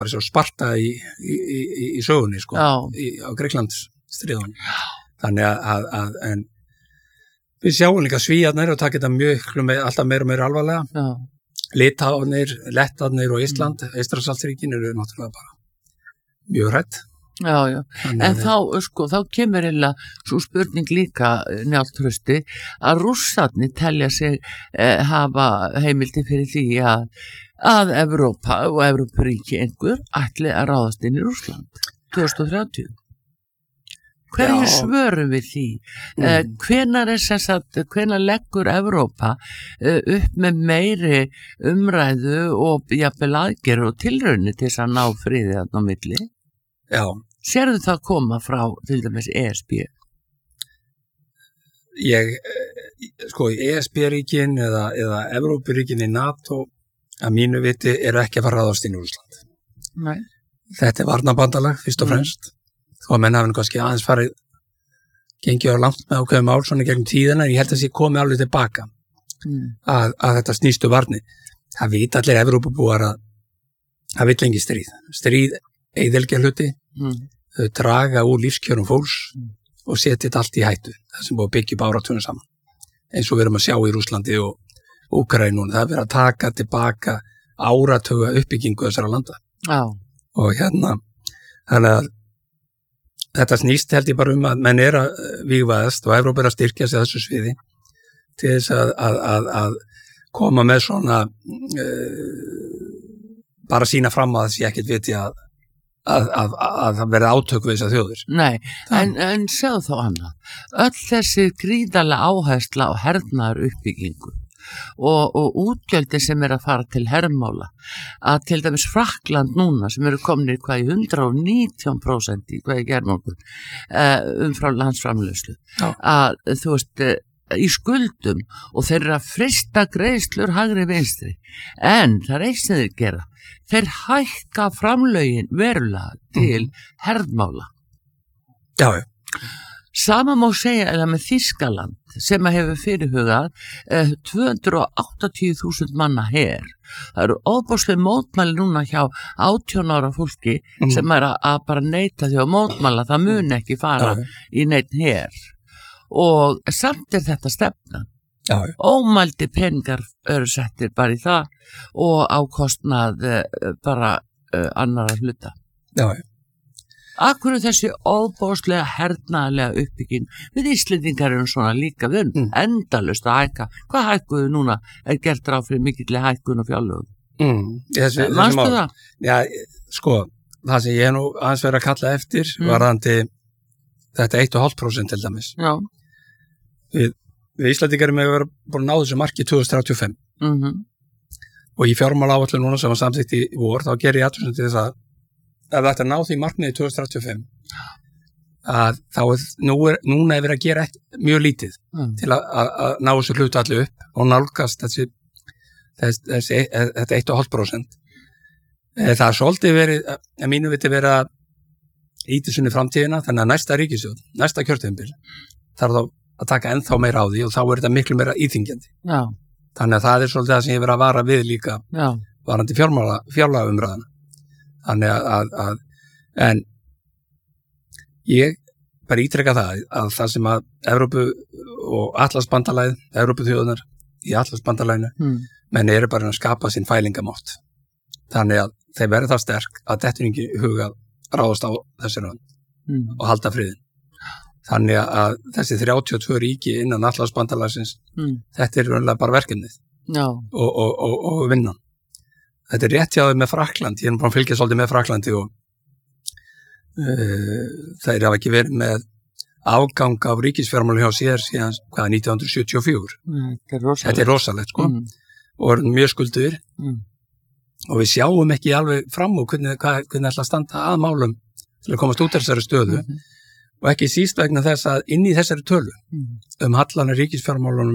bara svo Sparta í sögunni sko, á Grikklandsstríðunum. Þannig að en við sjáum líka Svíarnir og taka þetta alltaf meira og meira alvarlega. Já. Litháarnir, Lettarnir og Ísland, Eystrasaltsríkin eru náttúrulega bara mjög hrædd. Já. En þá kemur eiginlega svo spurning líka, Njáll Trausti, að Rússarnir telja sig hafa heimildi fyrir því að Evrópa og Evrópuríki einhver ætli að ráðast inn í Rússland 2030. Hverju svörum við því? Hvenær leggur Evrópa upp með meiri umræðu og jafnvel aðgerð og tilraunir til þess að ná friði þarna á milli? Já. Sérðu það koma frá til dæmis ESB? ESB-ríkin eða Evrópuríkin í NATO að mínu viti eru ekki að fara að ráðast inn í Rússland. Nei. Þetta varnarbandalag fyrst og fremst. Þó að menn hafi kannski aðeins gengið á langt með ákveðum ár svona gegnum tíðina, en ég held að það komið alveg tilbaka að þetta snýstu varni. Það vita allir Evrópubúar að það vill engi stríð eyðileggja hluti, þau draga úr lífskjörum fólks og setja þetta allt í hættu, það sem búið að byggja upp áratugum saman, eins og við erum að sjá í Rússlandi og Úkraínu. Það er verið að taka tilbaka áratuga uppbyggingu þessara landa. Já. Og þannig að þetta snýst held ég bara að menn er að vígvaðast og Evrópa er að styrkja sig þessu sviði til þess að koma með svona bara sína fram að þessi ekkert viti að það verði átök við þessar þjóðir. Nei, en segðu þá annað. Öll þessi gríðarlega áhersla á hernaðar uppbyggingu og útgjaldi sem er að fara til hermála, að til dæmis Frakkland núna sem eru komin í 119% í umfram landsframleiðslu, að þú veist í skuldum og þeir eru að frista greiðslur hægri vinstri, en það er eitt sem þeir gera, þeir hækka framlögin verulega til hermála. Já. Sama má segja eða með Þýskaland sem að hefur fyrirhugað 280.000 manna her. Það eru ofboðsleg mótmæli núna hjá 18 ára fólki sem er að bara neita því að mótmæla, það mun ekki fara í neitt her. Og samt er þetta stefnan. Ómældi peningar eru settir bara í það og á kostnað bara annarra hluta. Já. Akkur þessi óbóðslega hernaðarlega uppbygging við Íslendingar eru svona líka við endalaust að hækka. Hvað hækkuðu núna er gert ráð fyrir mikilli hækkun og fjárlögum? Manstu það? Já, sko, það sem ég nú aðeins verið að kalla eftir varðandi þetta 1,5% til dæmis. Já. Við Íslendingar erum að búin að ná þessu marki 2035. Og í fjármálaáætlun núna sem var samþykkt í vor, þá gerir ég athugasemd til þess að ef þetta ná því markmiði 2035 að þá núna er verið að gera mjög lítið til að ná þessu hlutu allir upp og nálgast þetta 1,5%. Það er svolítið verið, að mínu viti verið að íta sinni framtíðina, þannig að næsta ríkisstjórn, næsta kjörtímabil þarf þá að taka ennþá meira á því og þá er þetta miklu meira íþyngjandi. Já. Þannig að það er svolítið það sem ég verið að vara við líka varandi fjárlagaumræðuna. Þannig en ég bara ítreka það sem að Evrópu og Atlantsbandalagið, Evrópuþjóðunar í Atlantsbandalaginu, menn eru bara að skapa sín fælingamátt. Þannig að þeir verða það sterk að þetta er ekki hugað ráðast á þessi rönd og halda friðin. Þannig að þessi 32 ríki innan Atlantsbandalagsins, þetta er raunlega bara verkefnið og vinnan. Þetta er rétt hjá þau með Frakkland, ég er bara að fylgja svolítið með Frakklandi og þeir hafa ekki verið með afgang af ríkisfjármálum hjá sér síðan 1974. Þetta er rosalegt sko og er mjög skulduðir og við sjáum ekki alveg fram og hvernig ætla að standa að málum til að komast út þessari stöðu og ekki síst vegna þess að inn í þessari tölu hallanir ríkisfjármálunum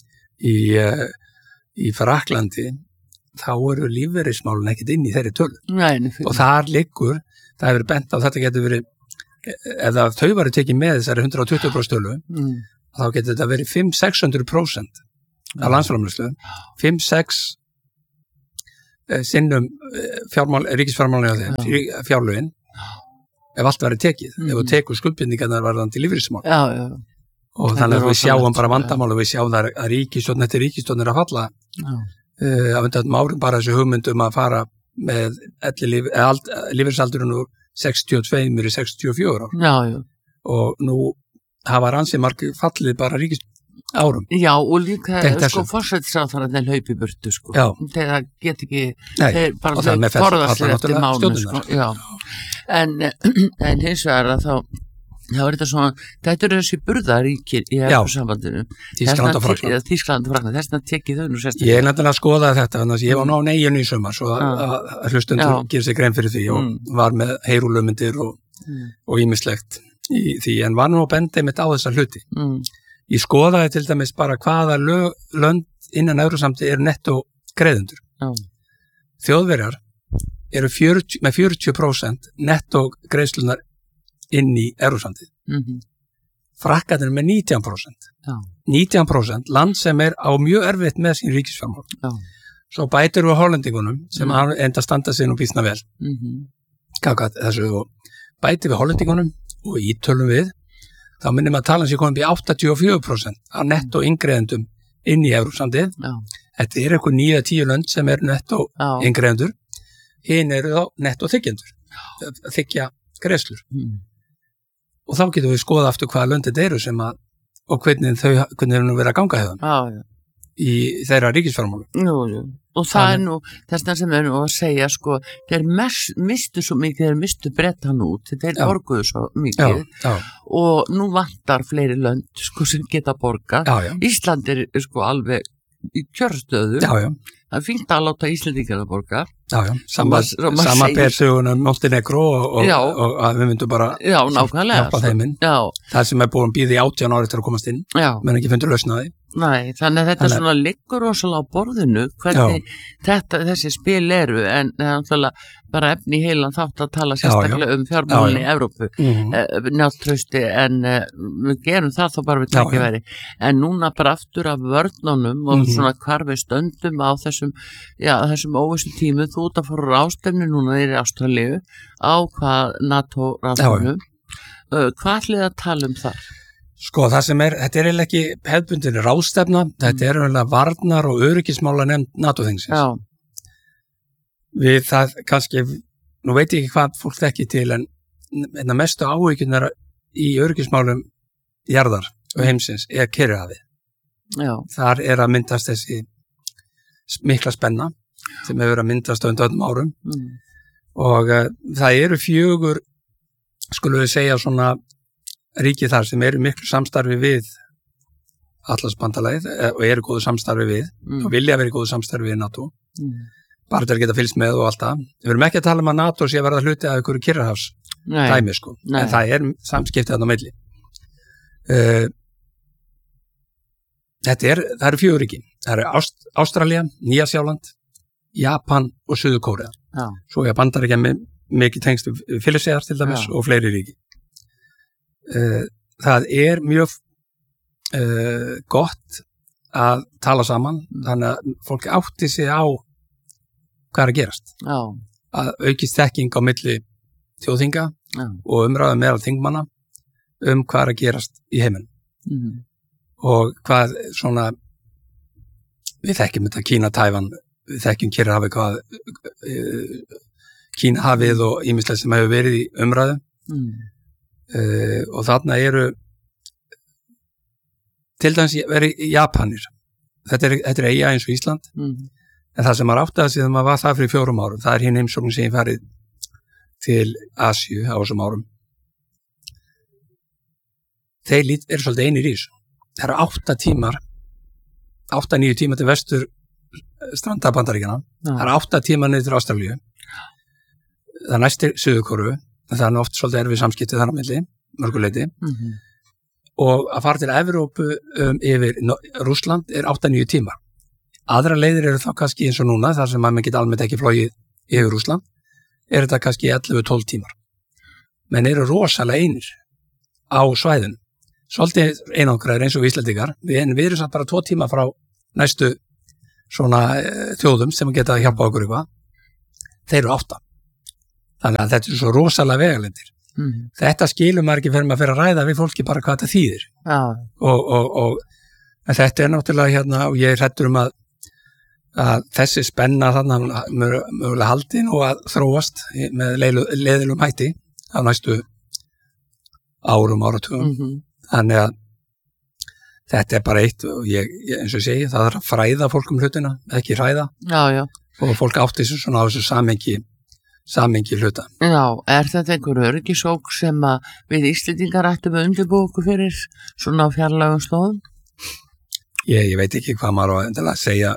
í Frakklandi þá eru lífeyrismálun ekkert inn í þeirri tölu. Nei, og þar liggur, það hefur bent á þetta getur verið, ef þau varu tekið með þessari 120% tölu, þá getur þetta verið 500-600% af landsframleiðslu, 5-6 sinnum ríkisfjármálinu fjárlögin ef allt verið tekið, ef þú tekur skuldbindingarnar varðandi lífeyrismál. Og þannig að við sjáum bara vandamál og við sjáum að ríkisstjórn eftir ríkisstjórn er að falla af undanum árum bara þessu hugmyndum að fara með lífeyrisaldurinn úr 62 í 64 ár. Og nú hafa ansi margir fallið bara árum. Já, og líka forsætisráðherrarnir hlaupi burtu, sko. Þeir get ekki, þeir bara forðast eftir mánu, sko. Já. En hins vegar að þá er þetta svona, þetta eru þessi burðaríkir í Evrópusambandinu. Þýskaland og Frakkland. Þýskaland og Frakkland, þess vegna tekið þau nú sérstaklega. Ég er nefnilega að skoða þetta, þannig að ég var ná neyjun í sumar, svo að hlustundur gerir sig grein fyrir því og var með heyrúlumyndir og ýmislegt í því, en var nú að benda einmitt á þessa hluti. Ég skoðaði til dæmis bara hvaða lönd innan Evrópusambandið eru nettó greiðendur. Þjóðverjar eru með 40% nettó greiðslunar inn í Evrópusambandið. Frakkarnir með 19%. 19% land sem er á mjög erfitt með sín ríkisfjármál. Svo bætir við Hollendingunum sem enda standa sig nú býsna vel. Þessu og bætir við Hollendingunum og ítölum við, þá minnum að talan sér komið í 84% af nettó inngreiðendum inn í Evrópusambandið. Þetta er eitthvað 9-10 lönd sem er nettó inngreiðendur. Hinn eru þá nettó þiggjendur, þiggja greiðslur. Og þá getum við skoða aftur hvaða lönd þetta eru sem að, og hvernig þau verið að ganga hefðan í þeirra ríkisfjármálum. Og það er nú, þess sem við erum að segja, sko, þeir mistu svo mikið, þeir mistu Bretan út, þeir borguðu svo mikið og nú vantar fleiri lönd, sko, sem geta borgað. Ísland er, sko, alveg í kjörstöðu. Það er fínt að láta Íslendingar að borga. Sama bersögunum Montenegro og að við myndum bara hjálpa þeiminn. Það sem er búin býði 18 ári til að komast inn, menn ekki fundur lausnaði. Nei, þannig að þetta svona liggur rosalega á borðinu hvernig þessi spil eru, en bara efni í heilan þátt að tala sérstaklega um fjármálin í Evrópu, njáltrausti, en við gerum það þá bara við tækifæri. En núna bara aftur af vörnunum og svona hvar við stöndum á þessum óvissu tímu, þú út að fara ráðstefnu núna í Ástralíu á hvað NATO ráðstefnu. Hvað ætlið að tala um þar? Sko, þetta er eiginlega ekki hefðbundin ráðstefna, þetta er eiginlega varnar og öryggismála nefnd NATO-þingsins. Við það kannski, nú veit ég ekki hvað fólk þekki til, en mestu áhyggjurnar í öryggismálum jarðar og heimsins er Kyrrahafið. Þar er að myndast þessi mikla spenna sem hefur að myndast á undanförnum árum og það eru 4, skulum við segja svona ríki þar sem eru miklu samstarfi við Atlantsbandalagið og eru góðu samstarfi við og vilja verið góðu samstarfi við NATO bara til að geta fylgst með og allt það. Við erum ekki að tala um að NATO sé að verða hluti af einhverju Kyrrahafs dæmi, sko, en það er samskiptið þarna á milli. Það eru 4 ríki. Það eru Ástralía, Nýja-Sjáland, Japan og Suður-Kórea. Svo er Bandaríkjamenn mikið tengst við Filippseyjar til dæmis og fleiri ríki. Það er mjög gott að tala saman, þannig að fólk átti sig á hvað er að gerast. Að aukist þekking á milli þjóðþinga og umræða meðal þingmanna hvað er að gerast í heiminum. Og hvað svona, við þekkjum þetta Kína-Tævan, við þekkjum Kyrrahafið, hvað Kínahafið og ýmislegt sem hefur verið í umræðu. Og þarna eru til dæmis verið Japanir. Þetta er eyja eins og Ísland, en það sem maður áttaði sig þegar maður var það fyrir 4 árum, það er hinn heimsókn sem ég farið til Asíu á þessum árum. Þeir eru svolítið einir í þessu. Það eru 8-9 tímar til vestur stranda Bandaríkjanna. Það eru 8 tímar niður til Ástralíu. Það næstir Suður-Kóreu, en það er oft svolítið erfið samskipti þar á milli, mörguleiti. Og að fara til Evrópu yfir Rússland er 8-9 tímar. Aðra leiðir eru þá kannski eins og núna, þar sem maður geta almennt ekki flogið yfir Rússland, er þetta kannski 11-12 tímar. Menn eru rosalega einir á svæðinu. Svolítið einangraðir eins og Íslendingar, en við erum samt bara 2 tíma frá næstu svona þjóðum sem geta að hjálpa okkur eitthvað. þeir eru 8. Þannig að þetta er svo rosalega vegalendir. Þetta skilur maður ekki fyrir maður fyrir að ræða við fólki bara hvað þetta þýðir. Og þetta er náttúrulega hérna, og ég er hræddur að þessi spenna þarna mögulega haldin og að þróast með leiðilegum hætti á næstu áratugum. Þannig að þetta er bara eitt, og ég eins og segi, það þarf að fræða fólk hlutina, ekki hræða. Já. Og fólk átti sig svona á þessu samhengi hluta. Já, þetta einhver öryggisók sem að við Íslendingar ættum að undirbúa okkur fyrir svona á fjarlægum slóðum? Ég veit ekki hvað maður á að segja,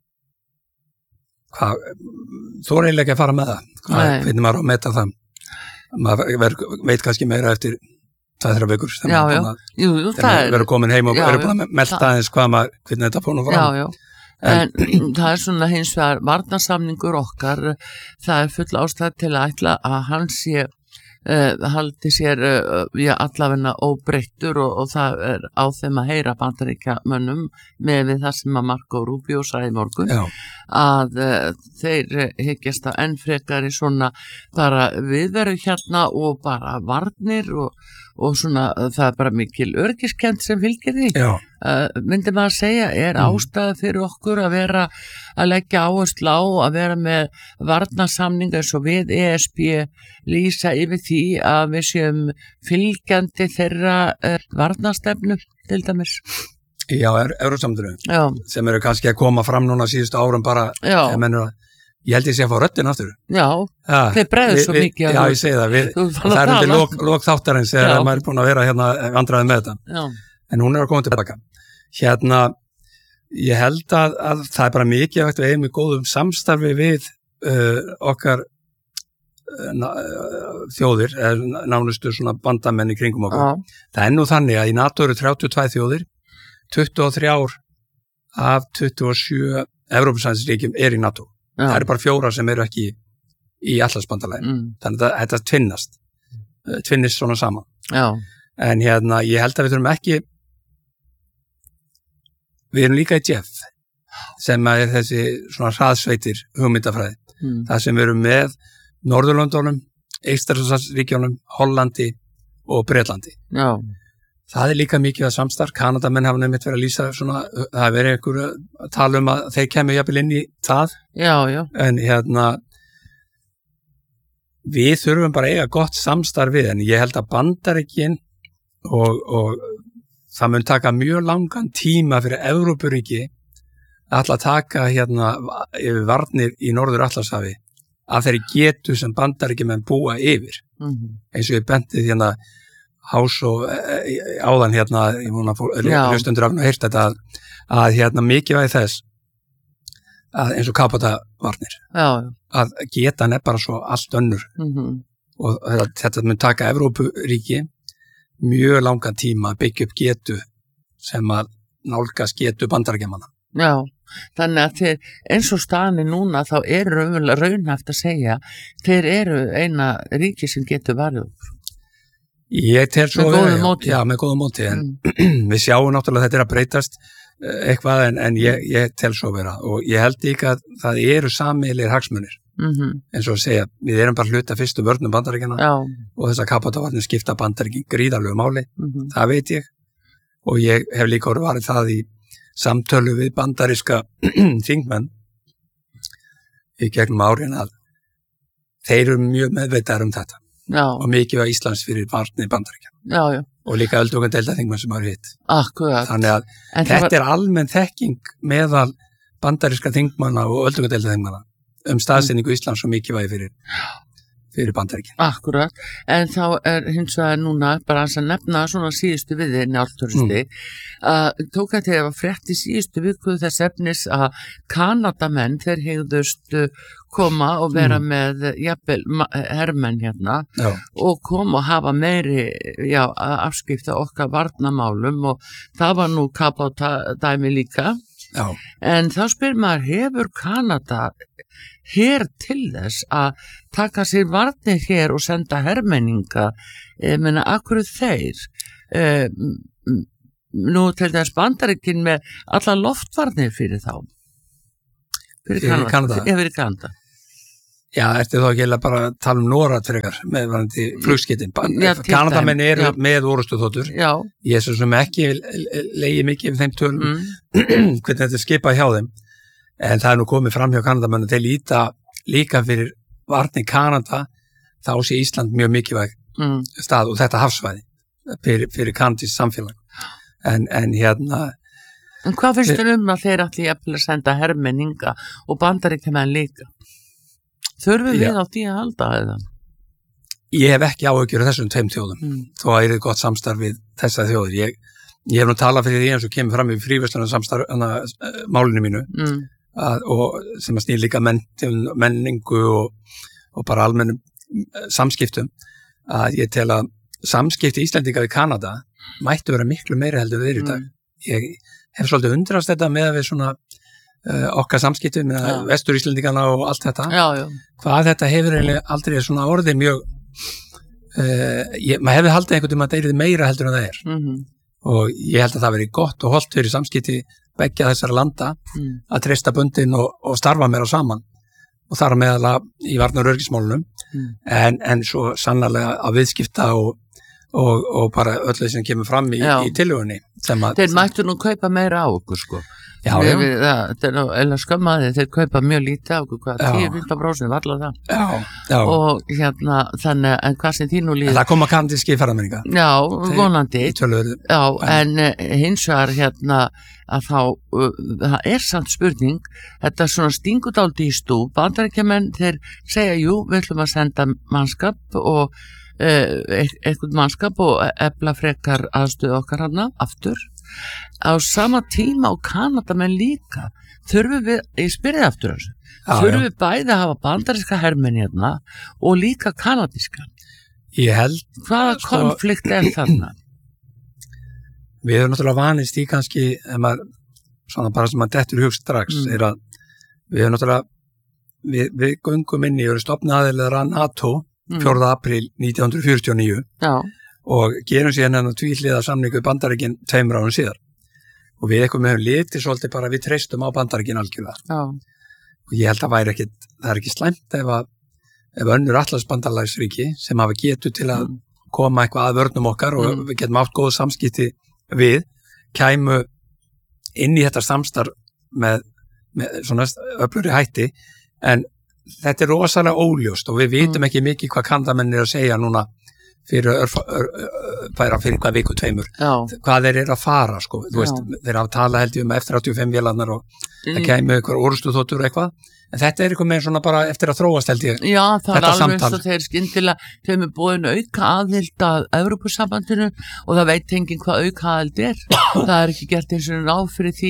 þú er eiginlega ekki að fara með það, hvernig maður á að meta það. Maður veit kannski meira eftir 2-3 vikur sem þegar verður komin heim og verður búin að melta aðeins hvernig þetta fór nú fram. Já. En það er svona hins vegar varnarsamningur okkar, það er full ástæð til að ætla að hann sé haldi sér allavegna óbreyttur og það er á þeim að heyra Bandaríkjamönnum með við það sem að Marco Rubio sagði í morgun. Að þeir hyggjast að enn frekari svona bara viðveru hérna og bara varnir og svona það er bara mikil öryggiskend sem fylgir því. Myndi maður að segja, er ástæða fyrir okkur að vera að leggja áherslu á að vera með varnarsamninga eins og við ESB lýsa yfir því að við séum fylgjandi þeirra varnarstefnu til dæmis. Já, Evrópusambandinu sem eru kannski að koma fram núna síðustu árum bara, ég held ég sé að fá röddin aftur. Já, þeir bregður svo mikið. Já, ég segi það, það er undir lok þáttarins þegar maður er búin að vera hérna vandræði með þetta. En hún er að koma tilbaka. Hérna, ég held að það er bara mikilvægt við eigum í góðum samstarfi við okkar þjóðir, nánustu svona bandamenn í kringum okkur. Það er nú þannig að í NATO eru 32 þjóðir, 23 af 27 Evrópusambandsríkjum er í NATO. Það eru bara 4 sem eru ekki í Atlantsbandalaginu. Þannig að þetta tvinnist svona saman. En hérna, ég held að við þurfum ekki, við erum líka í JEF sem er þessi svona hraðsveitir hugmyndafræði. Það sem við erum með Norðurlöndunum, Eystrasaltsríkjunum, Hollandi og Bretlandi. Það er líka mikið að samstarf. Kanadamenn hafa nefnt verið að lýsa svona, það verið einhverju að tala að þeir kemur jafnvel inn í það. En hérna, við þurfum bara að eiga gott samstarf við, en ég held að Bandaríkin og það mun taka mjög langan tíma fyrir Evrópuríki að taka hérna yfir varnir í Norður-Atlantshafi að þeirri getu sem Bandaríkjumenn búa yfir. Eins og ég bentið hérna Hás og áðan hérna, ég múna hlustundur af og heyrt þetta að hérna mikilvægi þess að eins og kapótavarnir að getan er bara svo allt önnur og þetta mun taka Evrópuríki mjög langan tíma að byggja upp getu sem að nálgast getu Bandaríkjamanna. Þannig að þeir eins og staðan núna þá eru raunhæft að segja þeir eru eina ríki sem getur varðið okkur. Ég tel svo með góðu móti en við sjáum náttúrulega að þetta er að breytast eitthvað en ég tel svo vera og ég held líka að það eru sameiginlegir hagsmunir eins og að segja, við erum bara hluta fyrstu vörnum Bandaríkjanna og þess að kapótavarnir skipta Bandaríkin gríðarlegu máli, það veit ég og ég hef líka orðið varið það í samtölu við bandaríska þingmenn í gegnum árin að þeir eru mjög meðvitaðir þetta og mikið var Íslands fyrir varnir Bandaríkjanna og líka öldungadeildarþingmenn sem eru hitt. Þannig að þetta er almenn þekking meðal bandaríska þingmanna og öldungadeildarþingmanna staðsetningu Íslands svo mikið vægi fyrir Bandaríkin. Akkurat, en þá er hins vegar núna bara að nefna svona síðustu viði Njálturisti tók að þegar var frétt í síðustu viku þess efnis að Kanadamenn þeir hegðust koma og vera með jafnvel hermenn hérna og koma og hafa meiri afskipta okkar varnarmálum og það var nú kapótadæmi líka en þá spyr maður hefur Kanada hér til þess að taka sér varnir hér og senda hermenninga akkur þeir nú til þess Bandaríkin með alla loftvarnir fyrir þá fyrir Kanada. Já, ertu þá ekki bara að tala Norad frekar með varandi flugskeytin. Kanadamenn eru með orrustuþotur. Já. Ég svo sem ekki leiði mikið um þeim tölum hvernig þetta skipað hjá þeim. En það nú komið fram hjá Kanadamenn til líka fyrir varnir Kanada, þá sé Ísland mjög mikilvæg stað og þetta hafsvæði fyrir kanadískt samfélag. En hérna... En hvað finnst þér að þeir allir að senda hermenninga og Bandaríkjamenn líka? Þurfum við á því að halda eða? Ég hef ekki áhyggjur af þessum tveim þjóðum, þó að ég gott samstarf við þessar þjóður. Ég hef nú talað fyrir því eins og kemur fram í fríverslunarsamstarf málinu mínu og sem að snýr líka menningu og bara almennum samskiptum, að ég tel að samskipti Íslendinga við Kanada mættu vera miklu meiri heldur við í dag. Ég hef svolítið undrast þetta með að við svona okkar samskipti með vestur Íslendingana og allt þetta. Hvað þetta hefur aldrei svona orðið mjög maður hefði haldið einhvern veginn að það er meira heldur en það er og ég held að það veri gott og holdt fyrir samskipti beggja þessara landa að treysta böndin og starfa meira saman og þar meðal í varnar öryggismálunum en svo sannarlega að viðskipta og bara öllu sem kemur fram í tillögunni. Þeir mættu nú kaupa meira á okkur sko. Það er eða skammaði, þeir kaupa mjög lítið á okkur, 10-15% var allar það. Já. Og hérna, þannig, en hvað sem því nú líður... Það koma kanadískir ferðamenninga. Já, vonandi. Já, en hins vegar hérna að þá, það er samt spurning, þetta svona stingur dálítið í stú, Bandaríkjamenn, þeir segja, jú, við ætlum að senda mannskap og eitthvað mannskap og efla frekar aðstöðu okkar hana, aftur. Á sama tíma og Kanadamenn líka þurfum við, ég spyrði aftur þessu, þurfum við bæði að hafa bandaríska hermenn hérna og líka kanadíska. Ég held. Hvaða konflikt er þarna? Við höfum náttúrulega vanist í kannski, svona bara sem að dettur í hugsa strax, er að við höfum náttúrulega, við göngum inn í og stofnaðilegar að NATO 4. apríl 1949 og gerum síðan hennar tvíhliða samningu Bandaríkin 2 árum síðar. Og við eitthvað með litið svolítið bara við treystum á Bandaríkin algjörlega. Og ég held að það er ekki slæmt ef önnur Atlantsbandalagsríki sem hafa getu til að koma eitthvað að vörnum okkar og við getum átt góð samskipti við, kæmu inn í þetta samstarf með svona öflugri hætti, en þetta er rosalega óljóst og við vitum ekki mikið hvað Kanadamenn að segja núna fyrir hvað viku 2 hvað þeir að fara sko. Þú veist, þeir hafa talað held ég F-35 vélarnar og það kemur eitthvað orrustuþotur og eitthvað, en þetta er eitthvað með svona bara eftir að þróast held ég. Já, það er alveg eins og þeir skyndilega þeim er búin auka aðild að Evrópusambandinu og það veit enginn hvað auka aðild er. Það er ekki gert eins og ráð fyrir því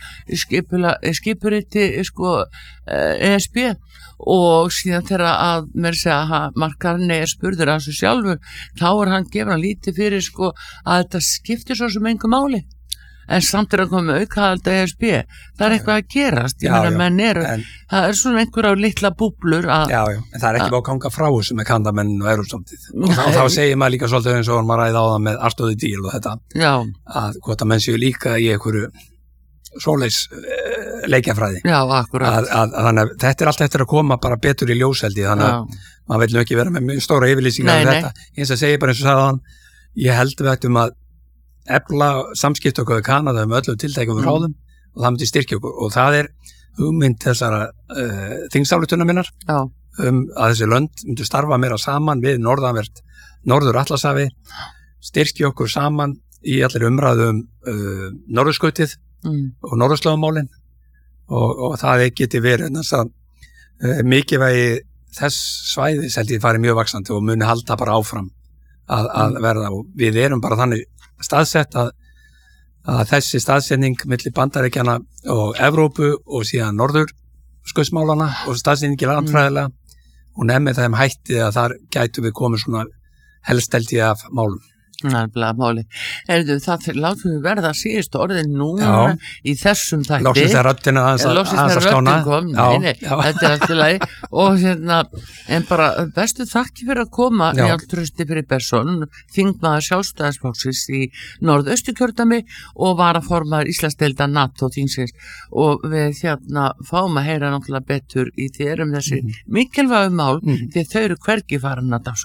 í skipuriti sko ESB og síðan þegar að mér segja að Mark Carney er spurður að þessu sjálfur, þá hann gefur hann lítið fyrir sko að þetta skiptir svo sem engu máli, en samt að koma aukaðald ESB, það er eitthvað að gerast, ég meina menn það er svona einhverja litla búblur að... Já, en það er ekki bá að ganga frá þessu með Kanadamenn og Evrópusambandið og þá segir maður líka svolítið eins og maður ræði á það með Arthur the Deal og þetta, að hvort að menn séu líka í einhverju svoleiðis leikjafræði. Já, akkurat. Þannig að þetta er allt eftir að koma bara betur í ljóseldi, þannig að maður vil nú ekki vera með stóra yfirlýsingar um þetta. Eins að segja bara eins og sagði hann, ég held við ættum að efla samskipti okkur við Kanada öllum tiltækum ráðum og það myndi styrkja okkur og það er hugmynd þessara þingsályktana minnar að þessi lönd myndu starfa meira saman við Norður Atlantshafi, styrkja okkur saman í allir umræðum norðurskautið og norðurslóðamálin og það geti verið mikilvægi þess svæðis held ég farið mjög vaxandi og muni halda bara áfram að verða og við erum bara þannig staðsett að þessi staðsetning milli Bandaríkjanna og Evrópu og síðan norðurskautsmálana og staðsetningi landfræðilega og nefnir þeim hætti að þar gætu við komið svona helst held ég af málum. Nærlega máli. Það látum við verða síðustu orðin núna í þessum þætti. Loksins þegar röddina aðeins að skána. Nei, þetta alltaf lagi. Og en bara bestu þakki fyrir að koma Njáll Trausti Friðbertsson, þingmaður Sjálfstæðisflokksins í Norðausturkjördæmi og varaformaður Íslandsdeildar NATO þingsins. Og við fáum að heyra náttúrulega betur í þér þessi mikilvægu mál því þau eru hvergi farin að